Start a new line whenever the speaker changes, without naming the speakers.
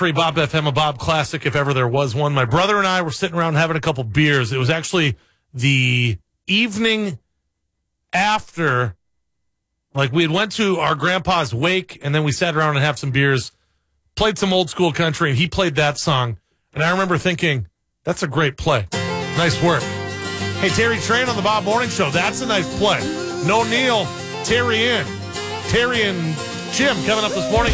Free Bob FM, a Bob classic, if ever there was one. My brother and I were sitting around having a couple beers. It was actually the evening after, like we had went to our grandpa's wake, and then we sat around and had some beers, played some old school country, and he played that song. And I remember thinking, that's a great play. Nice work. Hey, Terry Train on the Bob Morning Show. That's a nice play. No Neil, Terry in. Terry and Jim coming up this morning.